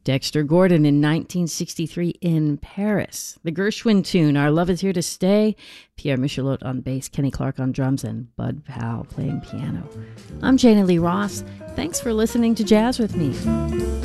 Dexter Gordon in 1963 in Paris. The Gershwin tune, Our Love Is Here to Stay. Pierre Michelot on bass, Kenny Clark on drums, and Bud Powell playing piano. I'm Jana Lee Ross. Thanks for listening to Jazz with Me.